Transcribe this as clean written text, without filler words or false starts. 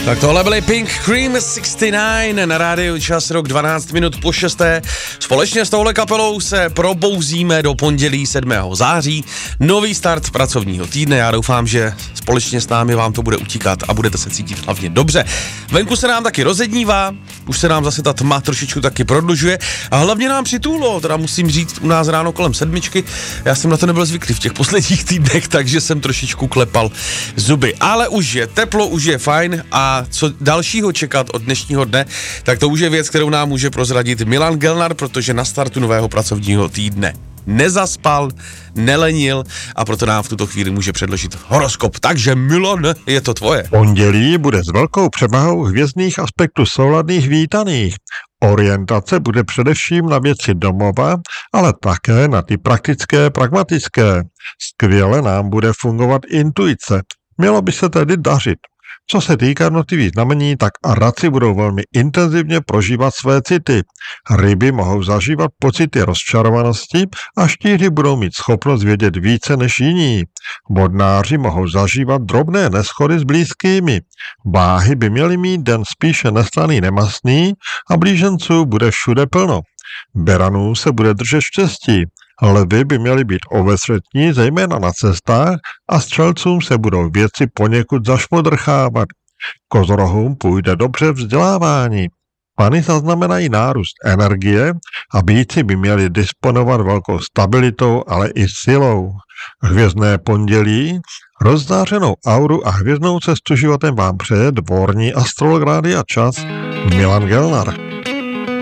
Tak tohle byly Pink Cream 69 na rádiu, čas rok 12 minut po 6. Společně s touhle kapelou se probouzíme do pondělí 7. září. Nový start pracovního týdne. Já doufám, že společně s námi vám to bude utíkat a budete se cítit hlavně dobře. Venku se nám taky rozednívá, už se nám zase ta tma trošičku taky prodlužuje a hlavně nám přitůlo, teda musím říct u nás ráno kolem 7. Já jsem na to nebyl zvyklý v těch posledních týdnech, takže jsem trošičku klepal zuby. Ale už je teplo, už je fajn a co dalšího čekat od dnešního dne, tak to už je věc, kterou nám může prozradit Milan Gelnar, protože na startu nového pracovního týdne nezaspal, nelenil a proto nám v tuto chvíli může předložit horoskop. Takže Milan, je to tvoje. Pondělí bude s velkou převahou hvězdných aspektů souladných vítaných. Orientace bude především na věci domova, ale také na ty praktické, pragmatické. Skvěle nám bude fungovat intuice. Mělo by se tedy dařit. Co se týká jednotlivých znamení, tak raci budou velmi intenzivně prožívat své city. Ryby mohou zažívat pocity rozčarovanosti a štíři budou mít schopnost vědět více než jiní. Vodnáři mohou zažívat drobné neshody s blízkými. Váhy by měly mít den spíše neslaný nemastný a blíženců bude všude plno. Beranů se bude držet štěstí. Lvy by měly být obezřetní, zejména na cestách, a střelcům se budou věci poněkud zašmodrchávat. Kozorohům půjde dobře vzdělávání. Pany zaznamenají nárůst energie a býci by měli disponovat velkou stabilitou, ale i silou. Hvězdné pondělí, rozzářenou auru a hvězdnou cestu životem vám přeje dvorní astrolog Rádia Čas Milan Gelnar.